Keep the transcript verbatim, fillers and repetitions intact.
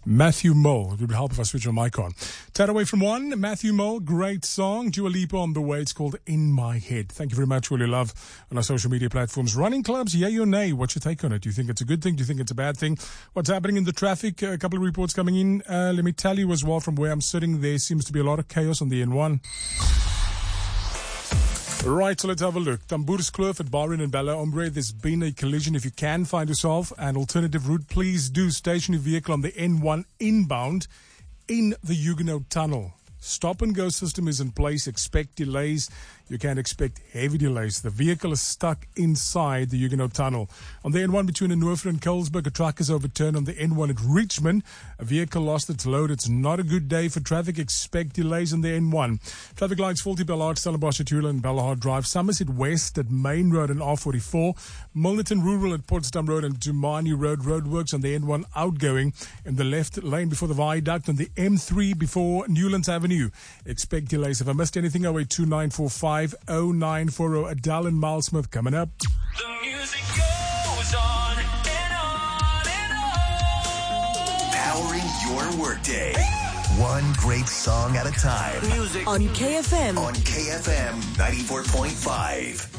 Matthew Mole. It would help if I switch your mic on. Tad away from one. Matthew Mole, great song. Dua Lipa on the way. It's called In My Head. Thank you very much for all your love on our social media platforms. Running clubs, yay or nay? What's your take on it? Do you think it's a good thing? Do you think it's a bad thing? What's happening in the traffic? A couple of reports coming in. Uh, let me tell you as well, from where I'm sitting, there seems to be a lot of chaos on the N one. Right, so let's have a look. Tamboerskloof at Byron and Bella Ombre, there's been a collision. If you can find yourself an alternative route, please do station your vehicle on the N one inbound in the Huguenot Tunnel. Stop and go system is in place. Expect delays. You can expect heavy delays. The vehicle is stuck inside the Huguenot Tunnel. On the N one between Hannover and Colesberg, a truck is overturned. On the N one at Richmond, a vehicle lost its load. It's not a good day for traffic. Expect delays on the N one. Traffic lights faulty Ballard, Stellenbosch at Hewland and Ballard Drive. Somerset West at Main Road and R forty-four. Milnerton Rural at Potsdam Road and Tumani Road. Roadworks on the N one outgoing in the left lane before the viaduct. On the M three before Newlands Avenue. Expect delays. If I missed anything, oh eight two nine four five oh nine four oh. Adele and Miles Smith coming up. The music goes on and on and on. Powering your workday. One great song at a time. Music On K F M. On K F M ninety-four point five.